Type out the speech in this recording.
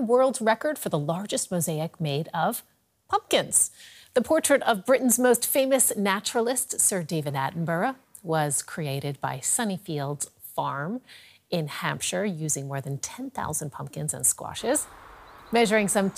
one world record for the largest mosaic made of pumpkins. The portrait of Britain's most famous naturalist, Sir David Attenborough, was created by Sunnyfields Farm in Hampshire using more than 10,000 pumpkins and squashes. Measuring some